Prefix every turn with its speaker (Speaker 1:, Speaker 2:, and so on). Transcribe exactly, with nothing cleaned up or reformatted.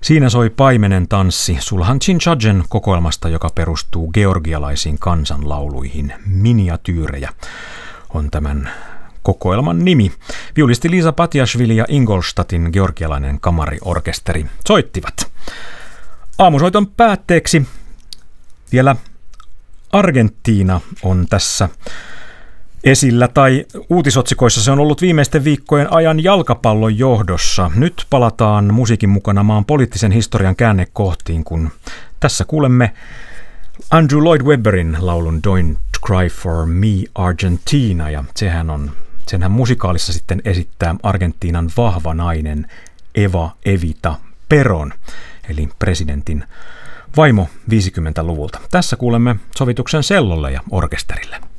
Speaker 1: Siinä soi Paimenen tanssi Sulhan Chinchagen kokoelmasta, joka perustuu georgialaisiin kansanlauluihin. Miniatyyrejä on tämän kokoelman nimi. Viulisti Liisa Patiashvili ja Ingolstadtin georgialainen kamariorkesteri soittivat. Aamusoiton päätteeksi vielä Argentiina on tässä esillä, tai uutisotsikoissa se on ollut viimeisten viikkojen ajan jalkapallon johdossa. Nyt palataan musiikin mukana maan poliittisen historian käännekohtiin, kun tässä kuulemme Andrew Lloyd Webberin laulun Don't Cry for Me Argentina, ja sehän on, senhän musikaalissa sitten esittää Argentiinan vahva nainen Eva Evita Perón, eli presidentin vaimo viisikymmentäluvulta. Tässä kuulemme sovituksen sellolle ja orkesterille.